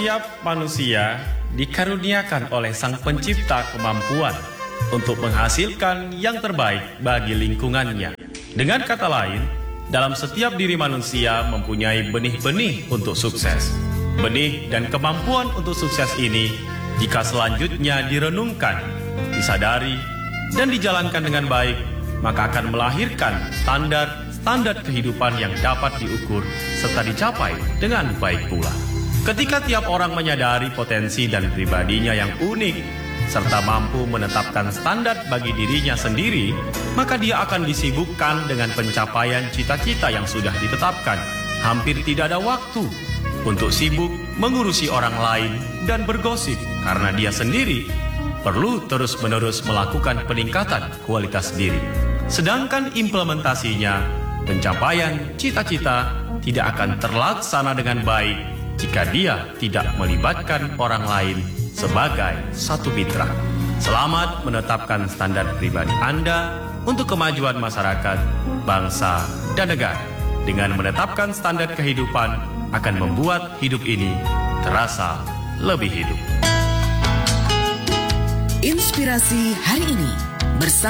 Setiap manusia dikaruniakan oleh Sang Pencipta kemampuan untuk menghasilkan yang terbaik bagi lingkungannya. Dengan kata lain, dalam setiap diri manusia mempunyai benih-benih untuk sukses. Benih dan kemampuan untuk sukses ini, jika selanjutnya direnungkan, disadari, dan dijalankan dengan baik, maka akan melahirkan standar kehidupan yang dapat diukur serta dicapai dengan baik pula. Ketika tiap orang menyadari potensi dan pribadinya yang unik, serta mampu menetapkan standar bagi dirinya sendiri, maka dia akan disibukkan dengan pencapaian cita-cita yang sudah ditetapkan. Hampir tidak ada waktu untuk sibuk mengurusi orang lain dan bergosip, karena dia sendiri perlu terus-menerus melakukan peningkatan kualitas diri. Sedangkan implementasinya, pencapaian cita-cita tidak akan terlaksana dengan baik jika dia tidak melibatkan orang lain sebagai satu mitra. Selamat menetapkan standar pribadi Anda untuk kemajuan masyarakat, bangsa, dan negara. Dengan menetapkan standar kehidupan akan membuat hidup ini terasa lebih hidup. Inspirasi hari ini bersama